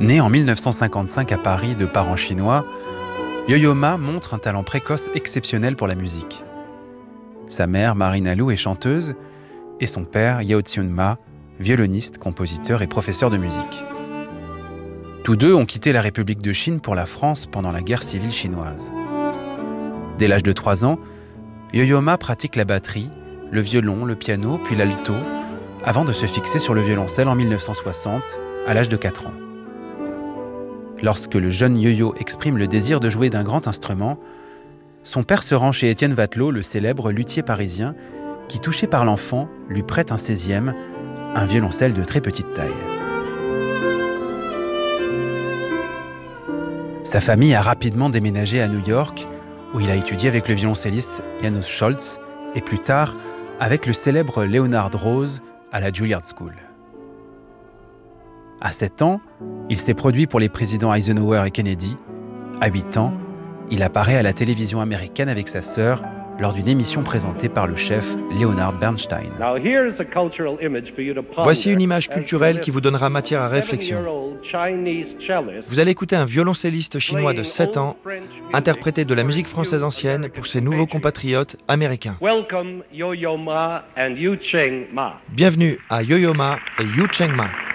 Né en 1955 à Paris de parents chinois, Yo-Yo Ma montre un talent précoce exceptionnel pour la musique. Sa mère, Marina Lu, est chanteuse et son père, Yao Tsiun Ma, violoniste, compositeur et professeur de musique. Tous deux ont quitté la République de Chine pour la France pendant la guerre civile chinoise. Dès l'âge de 3 ans, Yo-Yo Ma pratique la batterie, le violon, le piano, puis l'alto, avant de se fixer sur le violoncelle en 1960, à l'âge de 4 ans. Lorsque le jeune Yo-Yo exprime le désir de jouer d'un grand instrument, son père se rend chez Étienne Vatelot, le célèbre luthier parisien, qui, touché par l'enfant, lui prête un 16e, un violoncelle de très petite taille. Sa famille a rapidement déménagé à New York, où il a étudié avec le violoncelliste Janusz Scholz et plus tard avec le célèbre Leonard Rose à la Juilliard School. À 7 ans, il s'est produit pour les présidents Eisenhower et Kennedy. À 8 ans, il apparaît à la télévision américaine avec sa sœur lors d'une émission présentée par le chef Leonard Bernstein. Voici une image culturelle qui vous donnera matière à réflexion. Vous allez écouter un violoncelliste chinois de 7 ans interpréter de la musique française ancienne pour ses nouveaux compatriotes américains. Bienvenue à Yo-Yo Ma et Yu Cheng Ma.